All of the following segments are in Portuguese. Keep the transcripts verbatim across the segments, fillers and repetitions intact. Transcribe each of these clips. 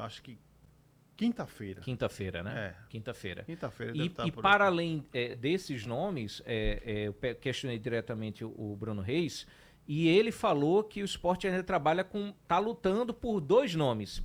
acho que quinta-feira. Quinta-feira, né? É. Quinta-feira. Quinta-feira E, deve estar e por para aqui. além é, desses nomes, é, é, eu pe- questionei diretamente o, o Bruno Reis, e ele falou que o Sport ainda trabalha com, tá lutando por dois nomes.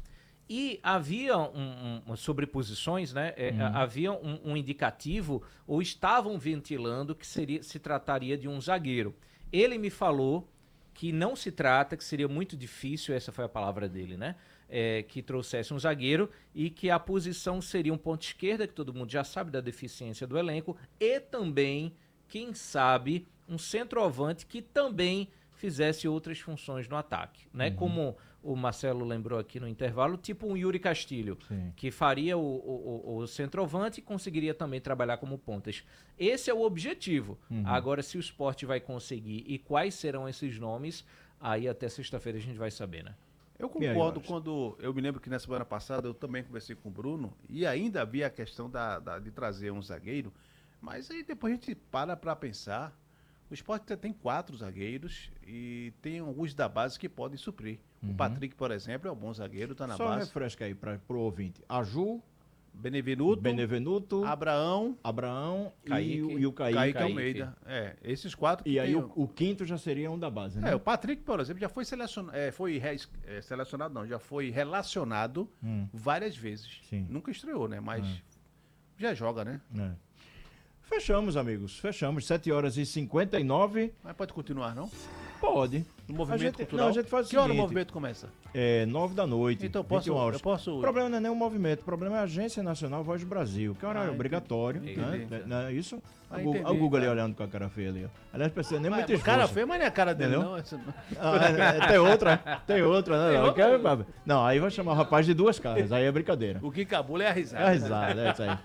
E havia um, um, sobreposições, né? É, Uhum. havia um, um indicativo, ou estavam ventilando que seria, se trataria de um zagueiro. Ele me falou que não se trata, que seria muito difícil, essa foi a palavra dele, né? É, que trouxesse um zagueiro e que a posição seria um ponto esquerda, que todo mundo já sabe da deficiência do elenco, e também, quem sabe, um centroavante que também fizesse outras funções no ataque, né? Uhum. Como o Marcelo lembrou aqui no intervalo, tipo um Yuri Castilho, Sim. que faria o, o, o centroavante e conseguiria também trabalhar como pontas. Esse é o objetivo. Uhum. Agora, se o Sport vai conseguir e quais serão esses nomes, aí até sexta-feira a gente vai saber, né? Eu E aí, concordo Jorge? quando... Eu me lembro que na semana passada eu também conversei com o Bruno e ainda havia a questão da, da- de trazer um zagueiro, mas aí depois a gente para para pensar. O Sport tem quatro zagueiros e tem alguns da base que podem suprir. Uhum. O Patrick, por exemplo, é um bom zagueiro, tá na Só base. refresca aí para o ouvinte. Aju, Benevenuto, Benevenuto, Abraão, Abraão e, Kaique. o- e o Kaique. Kaique Kaique. Almeida. É, esses quatro que E aí tem- o, o quinto já seria um da base, né? É, o Patrick, por exemplo, já foi selecionado, é, foi res- é, selecionado não, já foi relacionado Hum. várias vezes. Sim. Nunca estreou, né? Mas Hum. já joga, né? É. Fechamos, amigos. Fechamos. sete horas e cinquenta e nove. Mas pode continuar, não? Pode. No movimento A gente- cultural. não, a gente faz o que hora o seguinte. movimento começa? É nove da noite. Então eu posso, vinte e uma horas. eu posso. O problema não é nem o movimento, o problema é a Agência Nacional Voz do Brasil, que é um horário Ah, obrigatório, entendi. né? Entendi. Não é isso? Ah, o Google, entendi, o Google ali tá. olhando com a cara feia ali. Ó. Aliás, precisa nem Mas, muito cara esforço. feio, mas não é a cara dele, Entendeu? não. Essa não. Ah, é, tem outra, tem outra, né? Tem Não, outra? quero- não, aí vai chamar o rapaz de duas caras, aí é brincadeira. O que cabula é a É risada. a risada, é isso aí.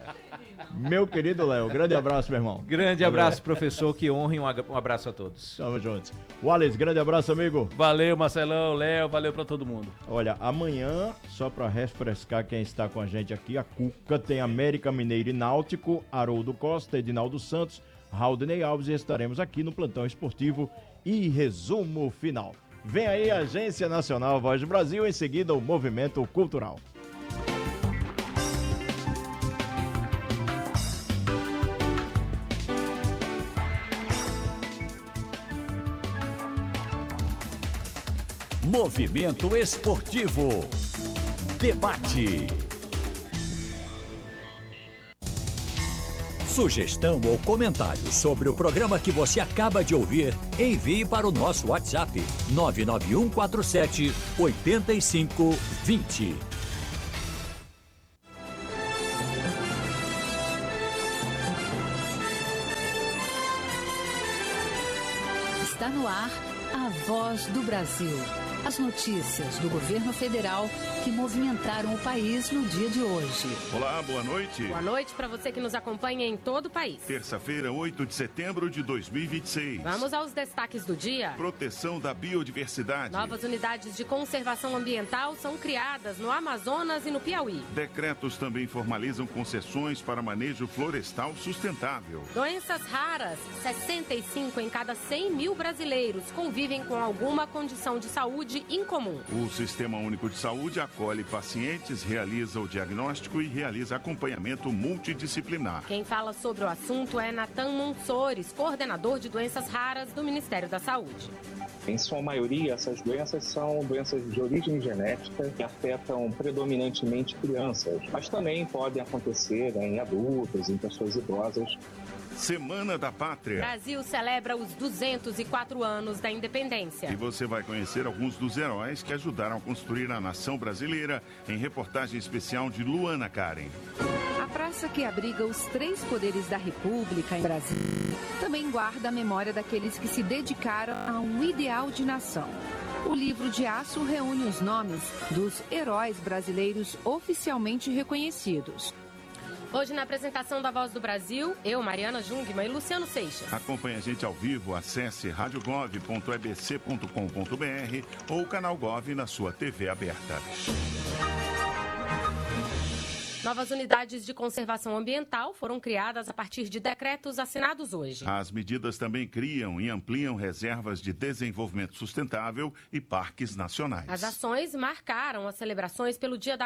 Meu querido Léo, grande abraço, meu irmão. Grande abraço, professor, que honra e um ag- um abraço a todos. Tamo juntos. Wallace, grande abraço, amigo. Valeu, Marcelão, Léo, valeu pra todo mundo. Olha, amanhã, só para refrescar quem está com a gente aqui, a Cuca tem América Mineiro e Náutico, Haroldo Costa, Edinaldo Santos, Raudney Alves e estaremos aqui no Plantão Esportivo e resumo final. Vem aí a Agência Nacional Voz do Brasil, em seguida o Movimento Cultural. Movimento Esportivo. Debate. Sugestão ou comentário sobre o programa que você acaba de ouvir, envie para o nosso WhatsApp nove nove um quatro sete oito cinco dois zero. Está no ar a Voz do Brasil. As notícias do governo federal que movimentaram o país no dia de hoje. Olá, boa noite. Boa noite para você que nos acompanha em todo o país. Terça-feira, oito de setembro de dois mil e vinte e seis. Vamos aos destaques do dia. Proteção da biodiversidade. Novas unidades de conservação ambiental são criadas no Amazonas e no Piauí. Decretos também formalizam concessões para manejo florestal sustentável. Doenças raras. sessenta e cinco em cada cem mil brasileiros convivem com alguma condição de saúde incomum. O Sistema Único de Saúde acolhe pacientes, realiza o diagnóstico e realiza acompanhamento multidisciplinar. Quem fala sobre o assunto é Natan Monsores, coordenador de doenças raras do Ministério da Saúde. Em sua maioria, essas doenças são doenças de origem genética que afetam predominantemente crianças, mas também podem acontecer em adultos, em pessoas idosas. Semana da Pátria. Brasil celebra os duzentos e quatro anos da independência. E você vai conhecer alguns dos heróis que ajudaram a construir a nação brasileira em reportagem especial de Luana Karen. A praça que abriga os três poderes da República em Brasília também guarda a memória daqueles que se dedicaram a um ideal de nação. O livro de aço reúne os nomes dos heróis brasileiros oficialmente reconhecidos. Hoje, na apresentação da Voz do Brasil, eu, Mariana Jungmann e Luciano Seixas. Acompanhe a gente ao vivo, acesse rádio gov ponto e b c ponto com ponto b r ou o canal Gov na sua T V aberta. Novas unidades de conservação ambiental foram criadas a partir de decretos assinados hoje. As medidas também criam e ampliam reservas de desenvolvimento sustentável e parques nacionais. As ações marcaram as celebrações pelo Dia da